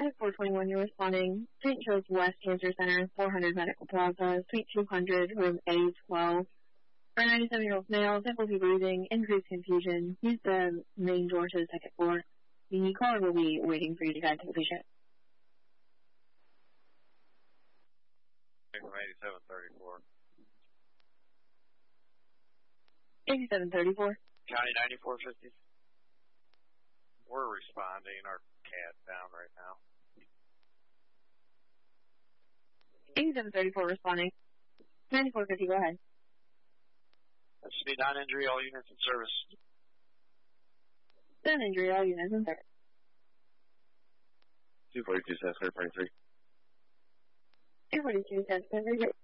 At 421, you're responding. St. Joe's West Cancer Center, 400 Medical Plaza, Suite 200, room A12. For a 97-year-old male, difficulty breathing, increased confusion. Use the main door to the second floor. The caller will be waiting for you to guide to the patient. 8734. 8734. County 9450. We're responding. Our cat's down right now. 8734 responding. 9450, go ahead. That's the non-injury, all units in service. Non-injury, all units in service. 242 says 323. 242 says 323.